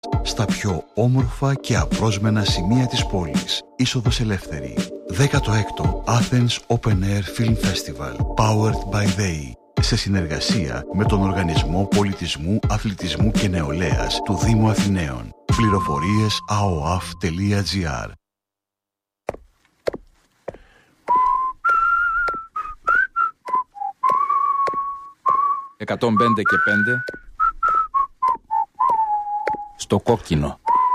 Στα πιο όμορφα και απρόσμενα σημεία της πόλης. Είσοδος ελεύθερη. 16ο Athens Open Air Film Festival. Powered by They. Σε συνεργασία με τον Οργανισμό Πολιτισμού, Αθλητισμού και Νεολαίας του Δήμου Αθηναίων. Πληροφορίες aoaf.gr. «105 και 5» στο κόκκινο.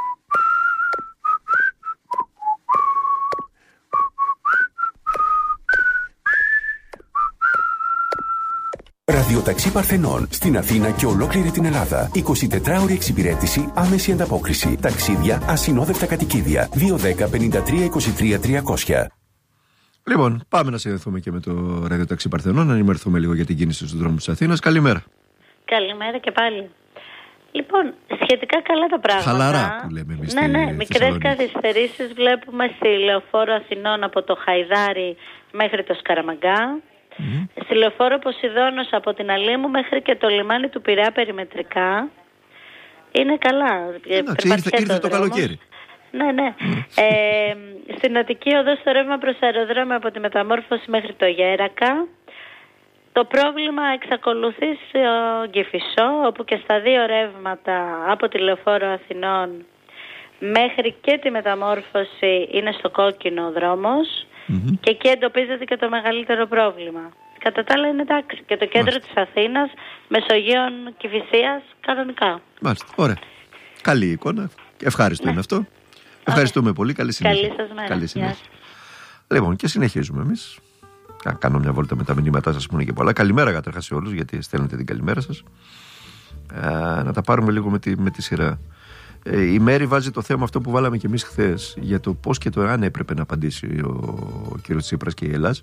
Ραδιοταξί Παρθενών στην Αθήνα και ολόκληρη την Ελλάδα. 24ωρη εξυπηρέτηση, άμεση ανταπόκριση. Ταξίδια, ασυνόδευτα κατοικίδια. 210 53 23 300. Λοιπόν, πάμε να συνδεθούμε και με το Ραδιοταξί Παρθενών, να ενημερωθούμε λίγο για την κίνηση στους δρόμους της Αθήνας. Καλημέρα. Καλημέρα και πάλι. Λοιπόν, σχετικά καλά τα πράγματα. Χαλαρά που λέμε εμείς. Ναι, μικρές καθυστερήσεις βλέπουμε στη Λεωφόρο Αθηνών από το Χαϊδάρι μέχρι το Σκαραμαγκά. Στη Λεωφόρο Ποσειδώνος από την Αλήμου μέχρι και το λιμάνι του Πειραιά περιμετρικά. Είναι καλά. Ήρθε το καλοκαίρι. Ναι. Στην Αττική Οδό στο ρεύμα προς αεροδρόμιο από τη Μεταμόρφωση μέχρι το Γέρακα. Το πρόβλημα εξακολουθεί στο Κηφισό, όπου και στα δύο ρεύματα από τη Λεωφόρο Αθηνών μέχρι και τη Μεταμόρφωση είναι στο κόκκινο ο δρόμος. Και εκεί εντοπίζεται και το μεγαλύτερο πρόβλημα. Κατά τα άλλα είναι εντάξει. Και το κέντρο της Αθήνας, Μεσογείων, Κηφισίας, κανονικά. Μάλιστα, ωραία. Καλή εικόνα. Ευχάριστο είναι αυτό. Ευχαριστούμε πολύ. Καλή συνέχεια. Καλή σας μέρα. Καλή συνέχεια. Λοιπόν, και συνεχίζουμε εμείς. Κάνω μια βόλτα με τα μηνύματά σας που είναι και πολλά. Καλημέρα καταρχάς σε όλους, γιατί στέλνετε την καλημέρα σας. Να τα πάρουμε λίγο με τη σειρά. Η Μέρη βάζει το θέμα αυτό που βάλαμε και εμείς χθες, για το πώς και το αν έπρεπε να απαντήσει ο κ. Τσίπρας και η Ελλάς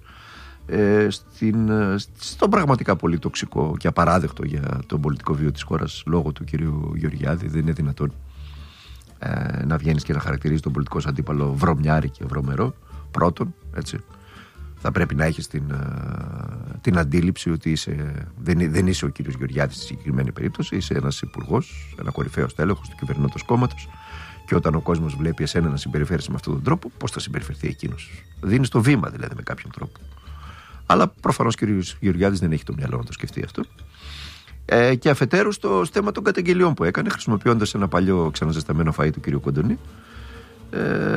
στον πραγματικά πολύ τοξικό και απαράδεκτο για τον πολιτικό βίο της χώρας λόγω του κ. Γεωργιάδη. Δεν είναι δυνατόν να βγαίνεις και να χαρακτηρίζεις τον πολιτικό σου αντίπαλο βρωμιάρη και βρωμερό. Πρώτον, έτσι. Θα πρέπει να έχεις την αντίληψη ότι δεν είσαι ο κύριος Γεωργιάδης στη συγκεκριμένη περίπτωση. Είσαι ένας υπουργός, ένα κορυφαίος τέλεχος του κυβερνώντος κόμματος. Και όταν ο κόσμος βλέπει εσένα να συμπεριφέρεσαι με αυτόν τον τρόπο, πώς θα συμπεριφερθεί εκείνος? Δίνεις το βήμα δηλαδή με κάποιον τρόπο. Αλλά προφανώς ο κύριος Γεωργιάδης δεν έχει το μυαλό να το σκεφτεί αυτό. Και αφετέρου στο θέμα των καταγγελιών που έκανε, χρησιμοποιώντας ένα παλιό ξαναζεσταμένο φαΐ του κύριου Κοντονή.